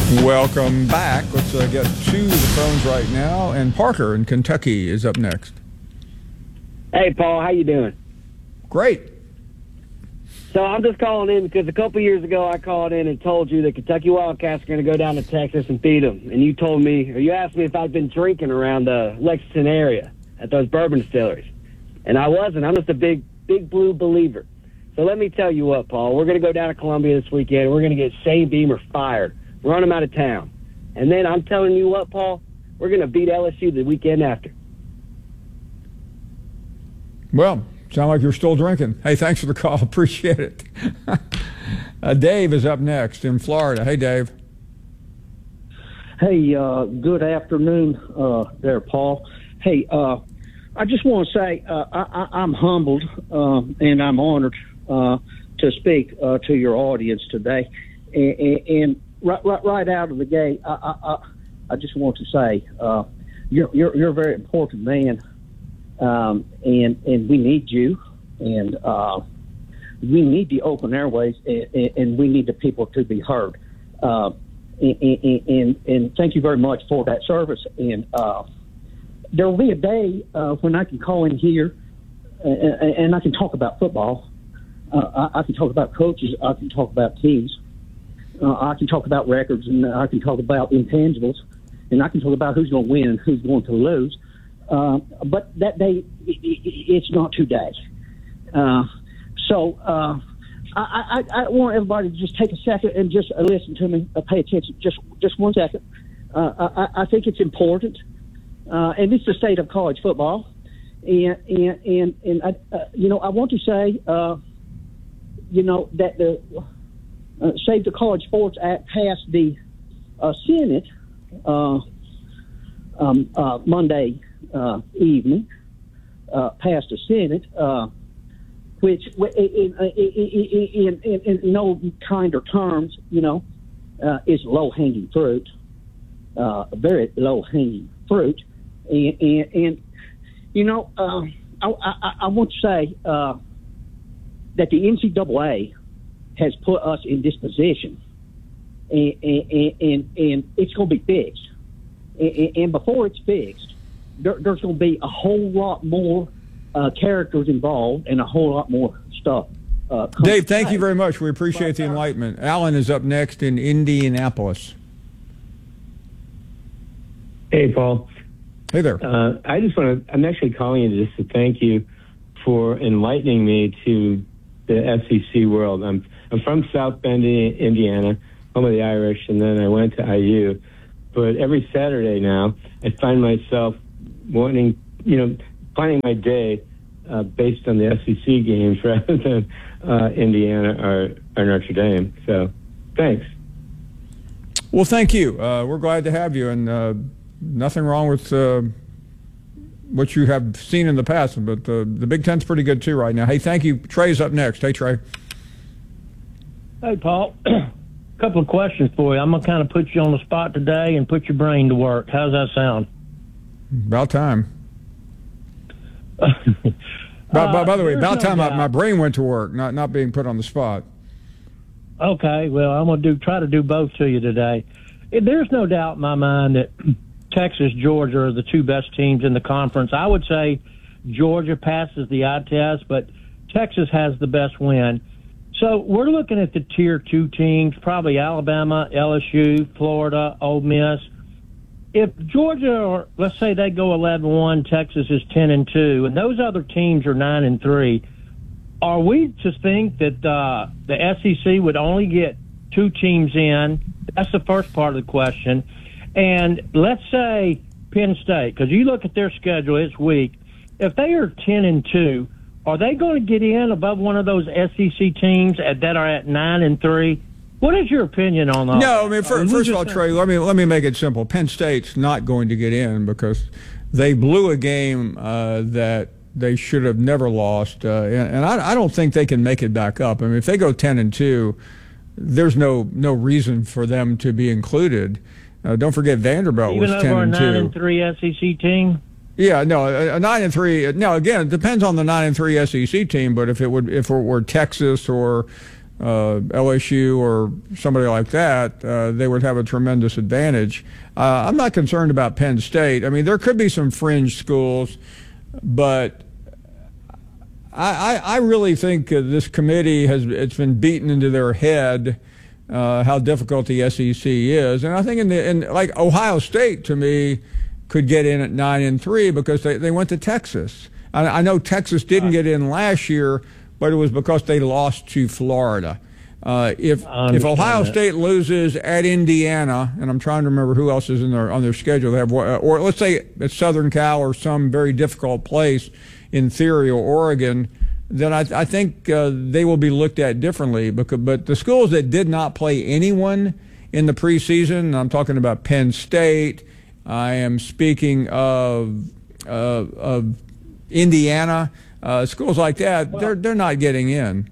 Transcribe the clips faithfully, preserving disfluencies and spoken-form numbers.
Welcome back. Let's uh, get to the phones right now. And Parker in Kentucky is up next. Hey, Paul, how you doing? Great. So I'm just calling in because a couple years ago I called in and told you that Kentucky Wildcats are going to go down to Texas and beat them. And you told me, or you asked me if I'd been drinking around the Lexington area at those bourbon distilleries. And I wasn't. I'm just a big, big blue believer. So let me tell you what, Paul. We're going to go down to Columbia this weekend, and we're going to get Shane Beamer fired. Run him out of town. And then I'm telling you what, Paul, we're going to beat L S U the weekend after. Well, sound like you're still drinking. Hey, thanks for the call. Appreciate it. uh, Dave is up next in Florida. Hey, Dave. Hey, uh, good afternoon uh, there, Paul. Hey, uh, I just want to say uh, I, I, I'm humbled uh, and I'm honored uh, to speak uh, to your audience today. And, and, and right, right, right out of the gate, I, I, I, I just want to say uh, you're, you're, you're a very important man. Um, and and we need you, and uh, we need the open airways, and, and we need the people to be heard. Uh, and, and, and, and thank you very much for that service. And uh, there will be a day uh, when I can call in here, and, and I can talk about football. Uh, I, I can talk about coaches. I can talk about teams. Uh, I can talk about records, and I can talk about intangibles, and I can talk about who's going to win and who's going to lose. Uh, but that day, it, it, it's not today. Uh, so uh, I, I, I want everybody to just take a second and just uh, listen to me, uh, pay attention, just just one second. Uh, I, I think it's important, uh, and it's the state of college football. And and and, and I, uh, you know, I want to say, uh, you know, that the uh, Save the College Sports Act passed the uh, Senate uh, um, uh, Monday. Uh, evening, uh, passed the Senate, uh, which in, in, in, in, in no kinder terms, you know, uh, is low-hanging fruit, uh, very low-hanging fruit. And, and, and you know, uh, I, I, I want to say uh, that the N C double A has put us in this position, and, and, and, and it's going to be fixed. And, and before it's fixed, There, there's going to be a whole lot more uh, characters involved and a whole lot more stuff. Uh, Dave, thank you very much. We appreciate the enlightenment. Alan is up next in Indianapolis. Hey, Paul. Hey there. Uh, I just want to, I'm actually calling you just to thank you for enlightening me to the S E C world. I'm, I'm from South Bend, Indiana, home of the Irish, and then I went to I U. But every Saturday now, I find myself wanting, you know, planning my day uh, based on the S E C games rather than uh, Indiana or, or Notre Dame. So, thanks. Well, thank you. Uh, we're glad to have you, and uh, nothing wrong with uh, what you have seen in the past, but uh, the Big Ten's pretty good too right now. Hey, thank you. Trey's up next. Hey, Trey. Hey, Paul. A couple of questions for you. I'm going to kind of put you on the spot today and put your brain to work. How's that sound? About time. by, by, by the uh, way, about no time my, my brain went to work, not not being put on the spot. Okay, well, I'm going to do try to do both to you today. There's no doubt in my mind that Texas, Georgia are the two best teams in the conference. I would say Georgia passes the eye test, but Texas has the best win. So we're looking at the tier two teams, probably Alabama, L S U, Florida, Ole Miss. If Georgia, or let's say they go eleven and one, Texas is ten and two, and those other teams are nine and three, are we to think that uh, the S E C would only get two teams in? That's the first part of the question. And let's say Penn State, because you look at their schedule, it's weak. If they are ten and two, are they going to get in above one of those S E C teams at, that are at nine and three? What is your opinion on that? No, I mean, for, first of all, Trey, let me let me make it simple. Penn State's not going to get in because they blew a game uh, that they should have never lost, uh, and, and I, I don't think they can make it back up. I mean, if they go ten and two, there's no no reason for them to be included. Uh, don't forget Vanderbilt Even was ten and two. Even over a nine and three S E C team. Yeah, no, a, a nine and three. Now again, it depends on the nine and three S E C team. But if it would, if it were Texas or uh, L S U or somebody like that, uh, they would have a tremendous advantage. Uh, I'm not concerned about Penn State. I mean, there could be some fringe schools, but I, I, I really think uh, this committee has it's been beaten into their head uh, how difficult the S E C is, and I think in the in like Ohio State to me could get in at nine and three because they, they went to Texas. I, I know Texas didn't get in last year, but it was because they lost to Florida. Uh, if if Ohio that. State loses at Indiana, and I'm trying to remember who else is in their on their schedule, they have or let's say at Southern Cal or some very difficult place in theory or Oregon, then I, I think uh, they will be looked at differently. Because, but the schools that did not play anyone in the preseason, I'm talking about Penn State. I am speaking of uh, of Indiana. Uh, schools like that, they're they're not getting in.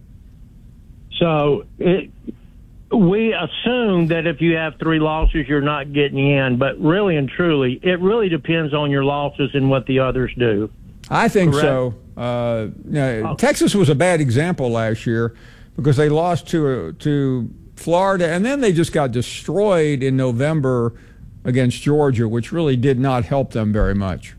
So it, we assume that if you have three losses, you're not getting in. But really and truly, it really depends on your losses and what the others do. I think Correct? so. Uh, you know, Texas was a bad example last year because they lost to to Florida, and then they just got destroyed in November against Georgia, which really did not help them very much.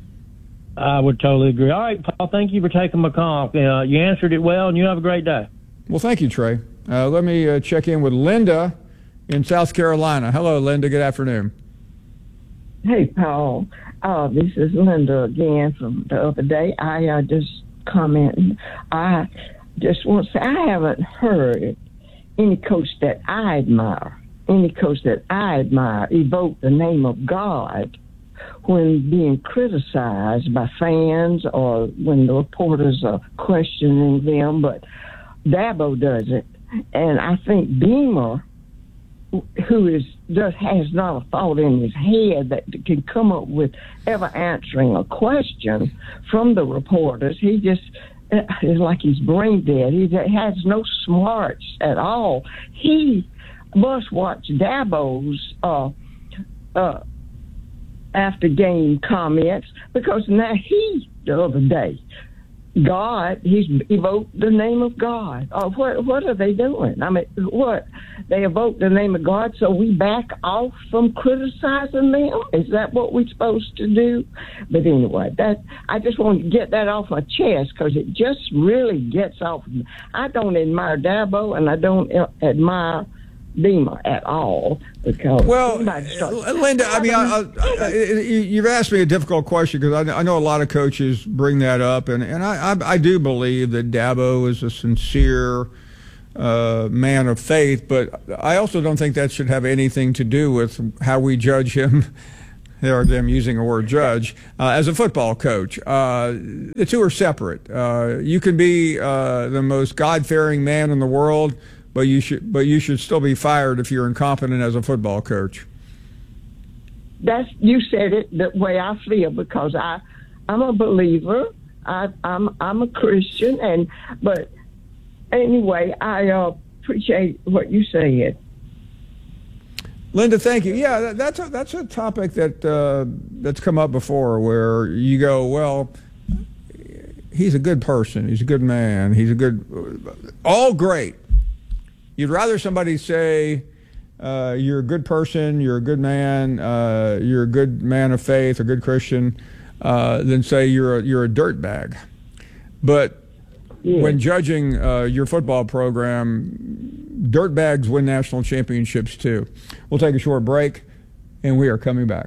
I would totally agree. All right, Paul, thank you for taking my call. Uh, you answered it well, and you have a great day. Well, thank you, Trey. Uh, let me uh, check in with Linda in South Carolina. Hello, Linda. Good afternoon. Hey, Paul. Uh, this is Linda again from the other day. I uh, just commenting. I just want to say I haven't heard any coach that I admire, any coach that I admire evoke the name of God when being criticized by fans or when the reporters are questioning them. But Dabo does it, and I think Beamer, who is just has not a thought in his head that can come up with ever answering a question from the reporters. He just is like he's brain dead. He has no smarts at all. He must watch Dabo's uh, uh, after game comments because now he the other day. God, he's evoked the name of God. Oh, what what are they doing? I mean, what? They evoke the name of God, so we back off from criticizing them? Is that what we're supposed to do? But anyway, that I just want to get that off my chest because it just really gets off. I don't admire Dabo, and I don't admire Beamer at all. Because well, Linda, I mean, I, I, I, you've asked me a difficult question because I, I know a lot of coaches bring that up, and, and I, I, I do believe that Dabo is a sincere uh, man of faith, but I also don't think that should have anything to do with how we judge him. There are them using a word judge uh, as a football coach. Uh, the two are separate. Uh, you can be uh, the most God-fearing man in the world, But you should, but you should still be fired if you're incompetent as a football coach. That's you said it the way I feel because I, I'm a believer. I, I'm I'm a Christian, and but anyway, I uh, appreciate what you said. Linda, thank you. Yeah, that, that's a, that's a topic that uh, that's come up before, where you go, well, he's a good person, he's a good man, he's a good, all great. You'd rather somebody say uh, you're a good person, you're a good man, uh, you're a good man of faith, a good Christian, uh, than say you're a, you're a dirtbag. But yeah. when judging uh, your football program, dirtbags win national championships too. We'll take a short break, and we are coming back.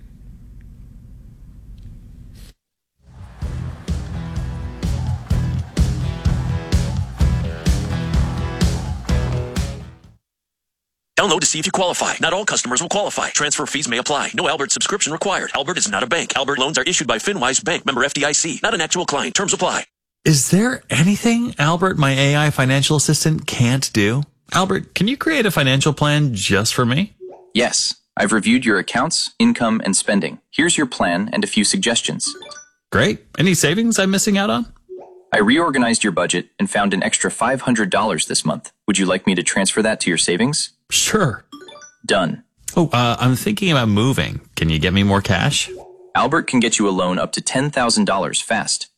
Download to see if you qualify. Not all customers will qualify. Transfer fees may apply. No Albert subscription required. Albert is not a bank. Albert loans are issued by FinWise Bank, member F D I C. Not an actual client. Terms apply. Is there anything Albert, my A I financial assistant, can't do? Albert, can you create a financial plan just for me? Yes. I've reviewed your accounts, income, and spending. Here's your plan and a few suggestions. Great. Any savings I'm missing out on? I reorganized your budget and found an extra five hundred dollars this month. Would you like me to transfer that to your savings? Sure. Done. Oh, uh, I'm thinking about moving. Can you get me more cash? Albert can get you a loan up to ten thousand dollars fast.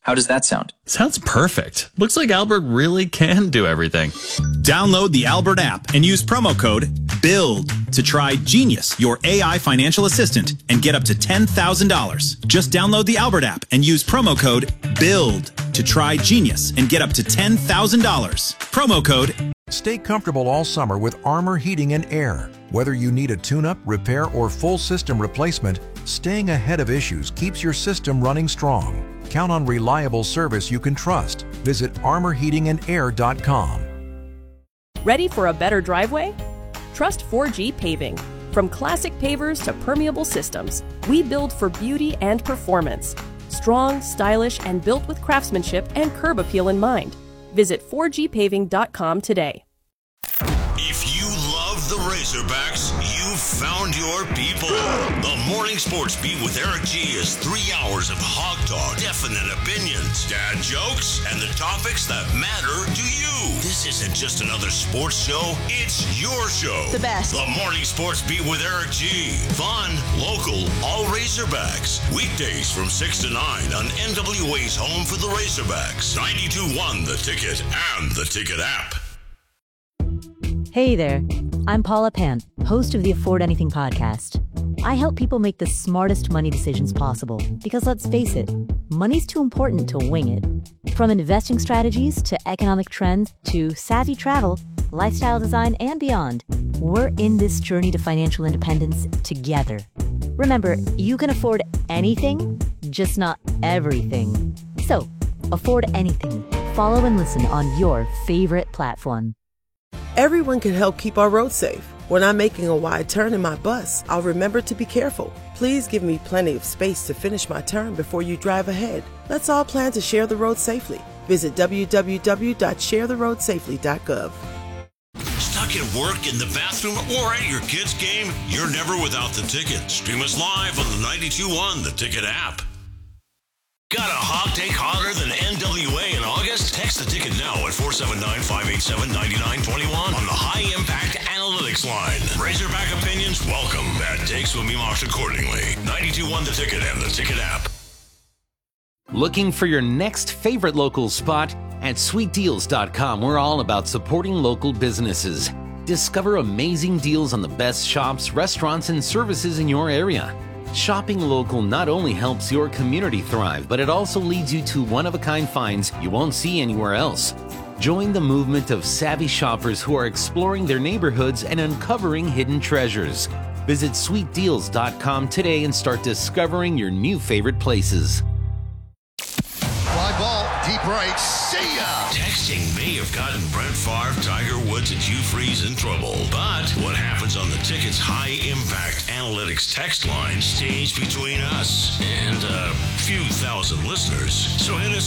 How does that sound? Sounds perfect. Looks like Albert really can do everything. Download the Albert app and use promo code BUILD to try Genius, your A I financial assistant, and get up to ten thousand dollars. Just download the Albert app and use promo code BUILD to try Genius and get up to ten thousand dollars. Promo code. Stay comfortable all summer with Armor Heating and Air. Whether you need a tune-up, repair, or full system replacement, staying ahead of issues keeps your system running strong. Count on reliable service you can trust. Visit armor heating and air dot com. Ready for a better driveway? Trust four G Paving. From classic pavers to permeable systems, we build for beauty and performance. Strong, stylish, and built with craftsmanship and curb appeal in mind. Visit four G paving dot com today. If you love the Razorbacks, you've found your people. The Morning Sports Beat with Eric G is three hours of hog talk, definite opinions, dad jokes, and the topics that matter to you. This isn't just another sports show, it's your show. The best. The Morning Sports Beat with Eric G. Fun, local, all Razorbacks. Weekdays from six to nine on N W A's home for the Razorbacks. ninety-two point one The Ticket and the Ticket app. Hey there, I'm Paula Pan, host of the Afford Anything podcast. I help people make the smartest money decisions possible because, let's face it, money's too important to wing it. From investing strategies to economic trends to savvy travel, lifestyle design, and beyond, we're in this journey to financial independence together. Remember, you can afford anything, just not everything. So, afford anything. Follow and listen on your favorite platform. Everyone can help keep our roads safe. When I'm making a wide turn in my bus, I'll remember to be careful. Please give me plenty of space to finish my turn before you drive ahead. Let's all plan to share the road safely. Visit w w w dot share the road safely dot gov. Stuck at work, in the bathroom, or at your kid's game? You're never without the Ticket. Stream us live on the ninety-two point one The Ticket app. Got a hot take hotter than N W A in August? Text the Ticket now at four seven nine, five eight seven, nine nine two one on the High Impact Analytics line. Razorback opinions welcome. Bad takes will be marked accordingly. ninety-two point one The Ticket and the Ticket app. Looking for your next favorite local spot? At sweet deals dot com, we're all about supporting local businesses. Discover amazing deals on the best shops, restaurants, and services in your area. Shopping local not only helps your community thrive, but it also leads you to one-of-a-kind finds you won't see anywhere else. Join the movement of savvy shoppers who are exploring their neighborhoods and uncovering hidden treasures. Visit sweet deals dot com today and start discovering your new favorite places. Fly ball, deep right, see ya! Texting may have gotten Brett Favre, Tiger Woods, and Hugh Freeze in trouble. But what happens on the Ticket's High Impact Analytics text line stays between us and a few thousand listeners. So hit us